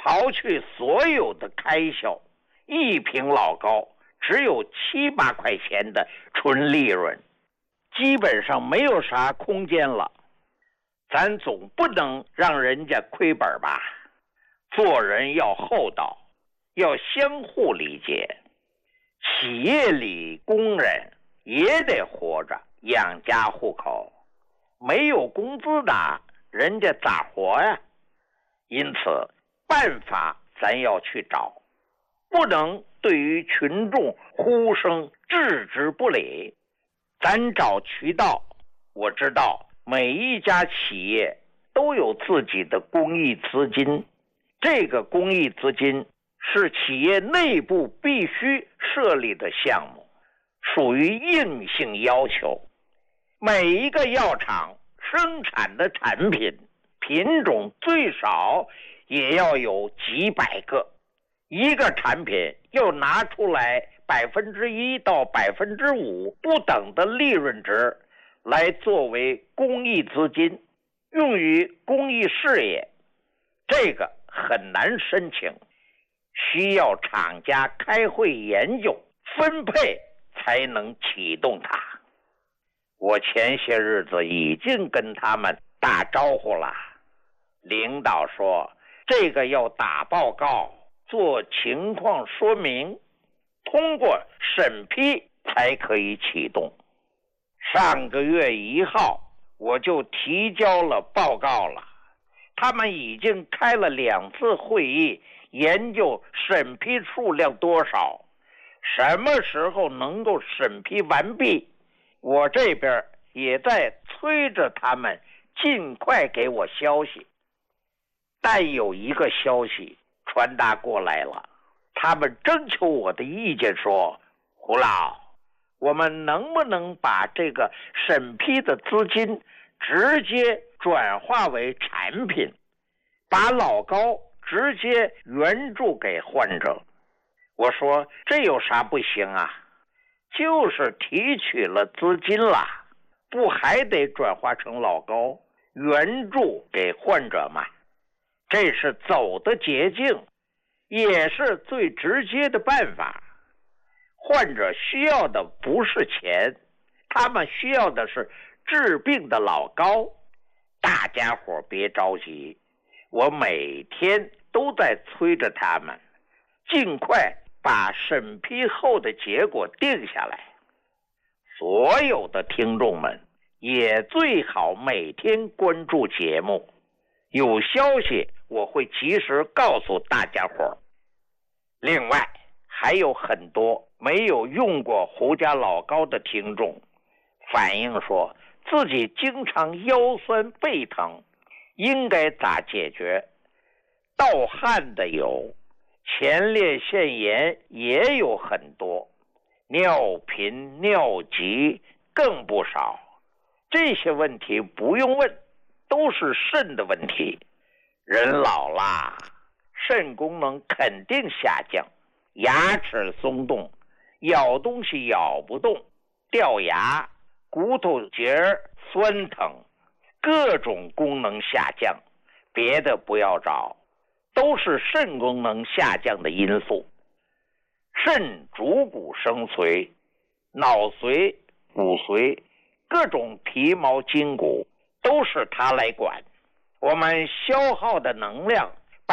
刨去所有的开销，一瓶老高只有7、8块钱的纯利润，基本上没有啥空间了。咱总不能让人家亏本吧？做人要厚道，要相互理解。企业里工人也得活着，养家糊口，没有工资拿，人家咋活呀？因此办法咱要去找，不能对于群众呼声置之不理。咱找渠道，我知道每一家企业都有自己的公益资金，这个公益资金是企业内部必须设立的项目，属于硬性要求。每一个药厂生产的产品品种最少也要有几百个，一个产品要拿出来1%到5%不等的利润值来作为公益资金，用于公益事业，这个很难申请，需要厂家开会研究分配才能启动它。我前些日子已经跟他们打招呼了，领导说这个要打报告，做情况说明，通过审批才可以启动。上个月1号我就提交了报告了，他们已经开了2次会议，研究审批数量多少，什么时候能够审批完毕。我这边也在催着他们尽快给我消息。但有一个消息传达过来了，他们征求我的意见说，胡老，我们能不能把这个审批的资金直接转化为产品，把老高直接援助给患者？我说这有啥不行啊？就是提取了资金了，不还得转化成老高援助给患者吗？这是走的捷径，也是最直接的办法。患者需要的不是钱，他们需要的是治病的老高。大家伙别着急，我每天都在催着他们尽快把审批后的结果定下来。所有的听众们也最好每天关注节目，有消息我会及时告诉大家伙。另外还有很多没有用过胡家老高的听众反映说自己经常腰酸背疼，应该咋解决？盗汗的有，前列腺炎也有很多，尿频尿急更不少。这些问题不用问，都是肾的问题。人老啦，肾功能肯定下降，牙齿松动，咬东西咬不动，掉牙，骨头节酸疼，各种功能下降，别的不要找，都是肾功能下降的因素。肾主骨生髓，脑髓、骨髓，各种皮毛筋骨都是它来管。我们消耗的能量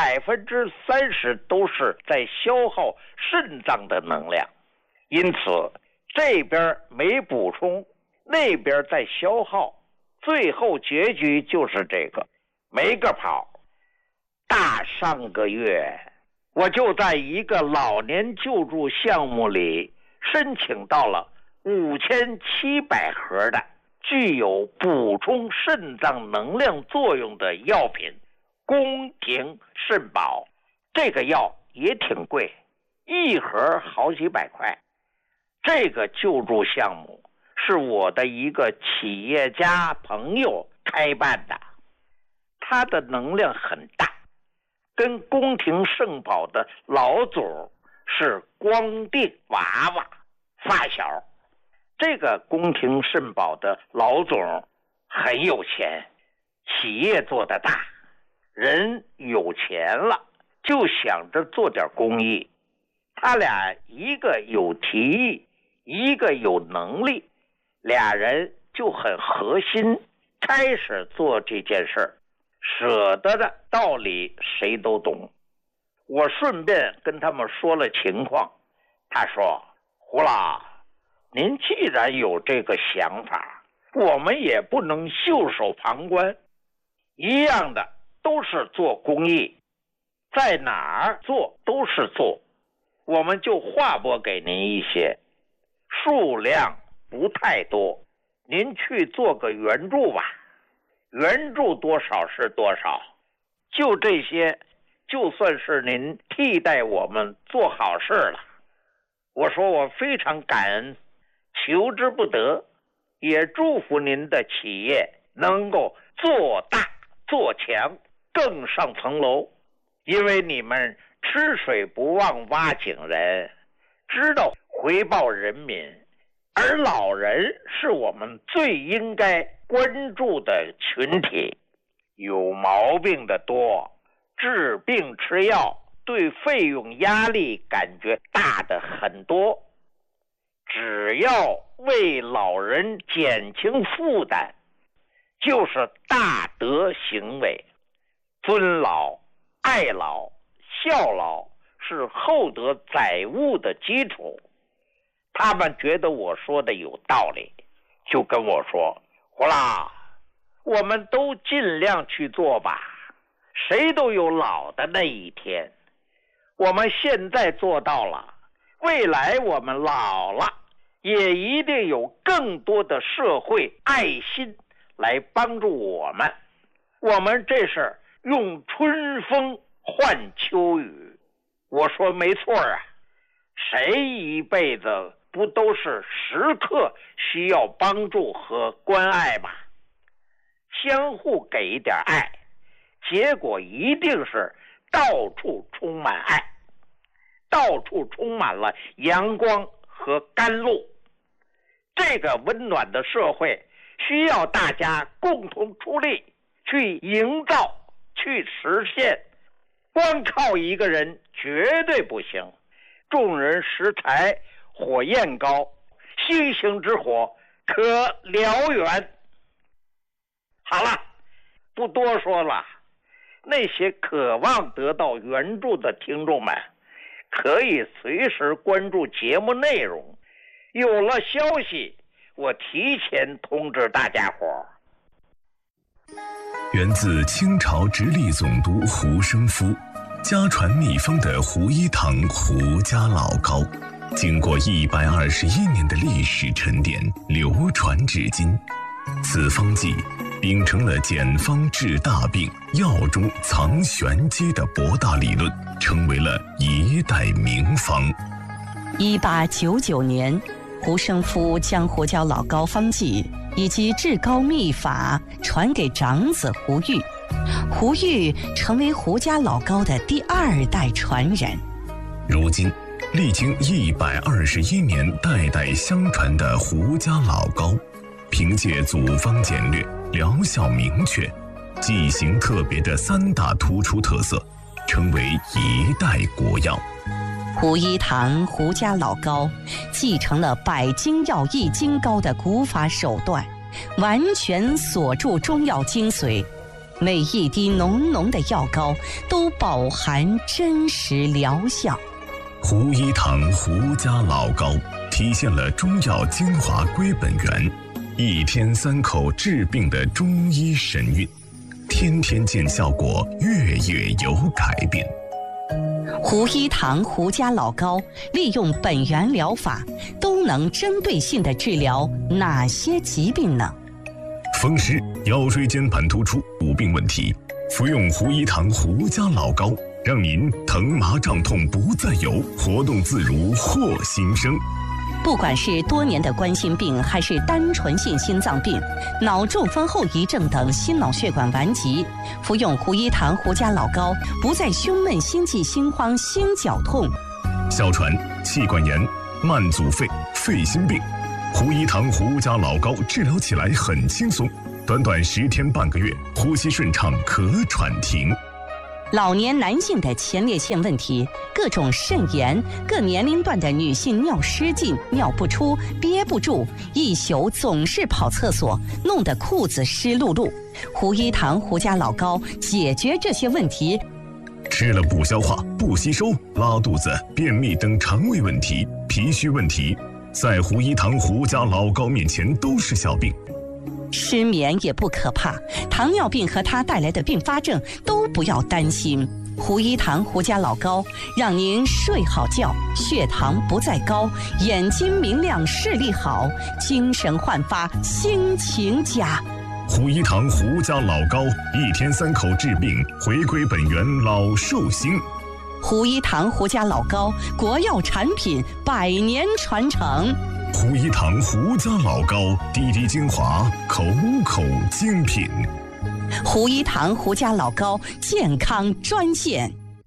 30%都是在消耗肾脏的能量，因此这边没补充，那边在消耗，最后结局就是这个，没个跑。大上个月我就在一个老年救助项目里申请到了5700盒的具有补充肾脏能量作用的药品宫廷肾宝。这个药也挺贵，一盒好几百块。这个救助项目是我的一个企业家朋友开办的，他的能量很大，跟宫廷肾宝的老总是光腚娃娃发小。这个宫廷肾宝的老总很有钱，企业做得大，人有钱了， 就想着做点公益。他俩一个有提议，一个有能力，俩人就很合心，开始做这件事儿。舍得的道理谁都懂。我顺便跟他们说了情况，他说：胡老，您既然有这个想法，我们也不能袖手旁观。一样的都是做公益，在哪儿做都是做，我们就划拨给您一些，数量不太多，您去做个援助吧，援助多少是多少，就这些，就算是您替代我们做好事了。我说我非常感恩，求之不得，也祝福您的企业能够做大做强，更上层楼。因为你们吃水不忘挖井人，知道回报人民，而老人是我们最应该关注的群体。有毛病的多，治病吃药，对费用压力感觉大的很多。只要为老人减轻负担，就是大德行为。尊老、爱老、孝老是厚德载物的基础。他们觉得我说的有道理，就跟我说：胡老，我们都尽量去做吧，谁都有老的那一天。我们现在做到了，未来我们老了，也一定有更多的社会爱心来帮助我们。我们这是用春风换秋雨。我说没错啊，谁一辈子不都是时刻需要帮助和关爱吗？相互给一点爱，结果一定是到处充满爱，到处充满了阳光和甘露。这个温暖的社会需要大家共同出力去营造，去实现。光靠一个人绝对不行，众人拾柴火焰高，星星之火可燎原。好了，不多说了，那些渴望得到援助的听众们可以随时关注节目内容，有了消息我提前通知大家伙。 源自清朝直隶总督胡生夫，家传秘方的胡一堂胡家老膏，经过121年的历史沉淀，流传至今。此方剂秉承了简方治大病、药中藏玄机的博大理论，成为了一代名方。 1899年，胡生夫将胡椒老膏方剂以及治膏秘法传给长子胡玉，胡玉成为胡家老膏的第2代传人。 如今，历经121年代代相传的胡家老膏，凭借组方简略、疗效明确、剂型特别的3大突出特色，成为一代国药。 胡一堂胡家老膏继承了百金药益金膏的古法手段，完全锁住中药精髓，每一滴浓浓的药膏都饱含真实疗效。 胡一堂胡家老膏体现了中药精华归本源，一天3口治病的中医神韵，天天见效果，月月有改变。 胡一堂胡家老膏利用本源疗法，都能针对性地治疗哪些疾病呢？ 风湿、腰椎间盘突出五病问题，服用胡一堂胡家老膏，让您疼麻胀痛不再有，活动自如获新生。 不管是多年的冠心病，还是单纯性心脏病、脑中风后遗症等心脑血管顽疾，服用胡一堂胡家老膏，不再胸闷、心悸、心慌、心绞痛。 哮喘、气管炎、慢阻肺、肺心病，胡一堂胡家老膏治疗起来很轻松，短短10天半个月，呼吸顺畅，咳喘停。 老年男性的前列腺问题、各种肾炎、各年龄段的女性尿失禁、尿不出、憋不住，一宿总是跑厕所，弄得裤子湿漉漉。胡一堂胡家老高解决这些问题。 吃了不消化、不吸收、拉肚子、便秘等肠胃问题、脾虚问题，在胡一堂胡家老高面前都是小病。 失眠也不可怕，糖尿病和它带来的并发症都不要担心。胡一堂胡家老高让您睡好觉，血糖不再高，眼睛明亮，视力好，精神焕发，心情佳。 胡一堂胡家老高，1天3口治病，回归本源，老寿星。 胡一堂胡家老高，国药产品，100年传承。 胡一堂胡家老高，滴滴精华，口口精品。 胡一堂胡家老高健康专线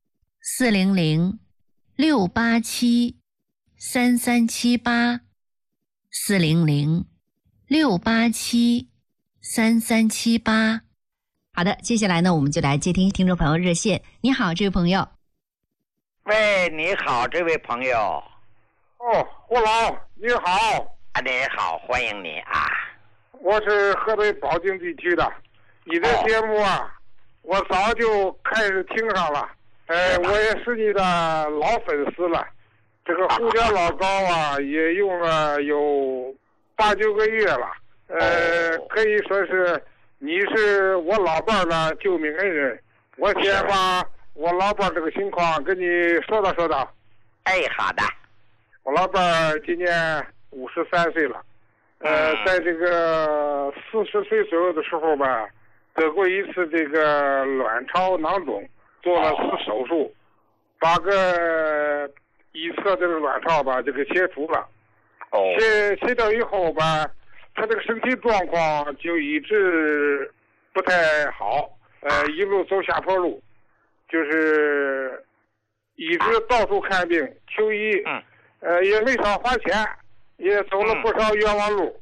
400-687-3378，400-687-3378。好的，接下来呢，我们就来接听听众朋友热线。你好，这位朋友。 喂，你好，这位朋友。 哦，胡老，你好。 啊，你好，欢迎你啊。 我是河北保定地区的，你的节目啊，我早就开始听上了。我也是你的老粉丝了。这个胡家老高啊，也用了有8、9个月了。可以说是你是我老伴儿的救命恩人。我先把我老伴儿这个情况跟你说道说道。 哎，好的。 我老伴儿今年53岁了。在这个40岁左右的时候吧，得过一次这个卵巢囊肿，做了次手术，把个一侧这个卵巢吧这个切除了。切掉以后吧，他这个身体状况就一直不太好，一路走下坡路，就是一直到处看病求医，也没少花钱，也走了不少冤枉路。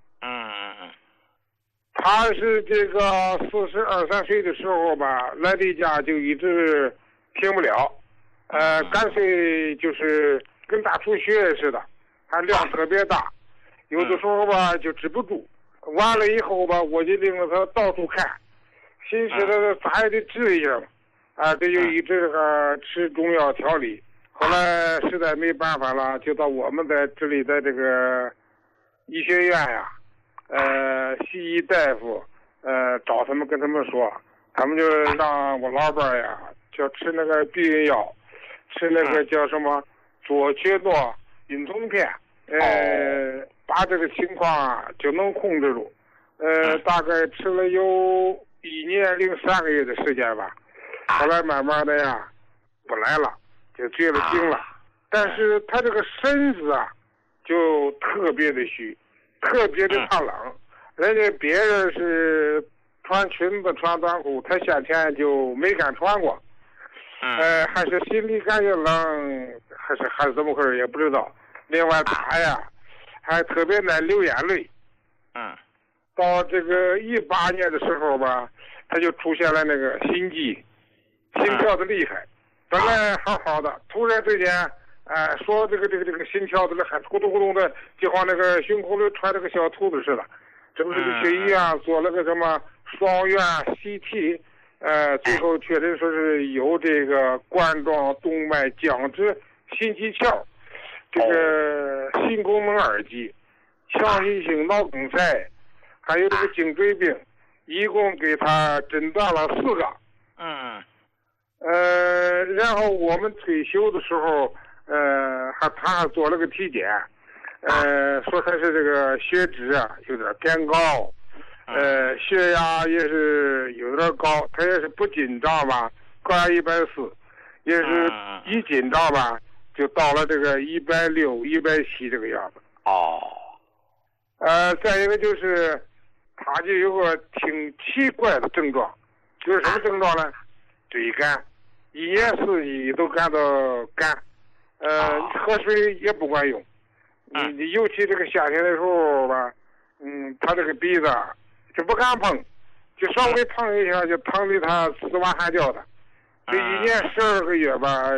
他是这个42、43岁的时候吧，来例假就一直停不了，干脆就是跟大出血似的，还量特别大，有的时候吧就止不住。完了以后吧，我就领着他到处看，寻思他咋也得治一下嘛，这就一直吃中药调理。后来实在没办法了，就到我们在这里的这个医学院呀，西医大夫，找他们跟他们说，他们就让我老伴儿呀，就吃那个避孕药，吃那个叫什么左曲诺孕酮片，把这个情况啊就能控制住。大概吃了有1年零3个月的时间吧，后来慢慢的呀不来了，就绝了经了。但是他这个身子啊就特别的虚，特别的怕冷。人家别人是穿裙子穿短裤，他先前就没敢穿过。还是心里感觉冷，还是怎么回事也不知道。另外他呀还特别爱流眼泪。到这个18年的时候吧，他就出现了那个心悸，心跳的厉害。本来好好的，突然之间，说这个心跳的还咕咚咕咚的，就像那个胸口里穿这个小兔子似的。这不是去医院做了个什么双院 CT， 最后确诊说是有这个冠状动脉僵直心肌鞘，这个心功能二级，强心性脑梗塞，还有这个颈椎病，一共给他诊断了4个。然后我们退休的时候，他还做了个体检，说他是这个血脂啊有点偏高，血压也是有点高，他也是不紧张吧，高压140，也是一紧张吧就到了这个160、170这个样子。再一个就是他就有个挺奇怪的症状，就是什么症状呢？嘴干，一年四季都感到干，喝水也不管用。你尤其这个夏天的时候吧，他这个鼻子就不敢碰，就稍微碰一下就疼得他死哇喊叫的。 这1年12个月吧，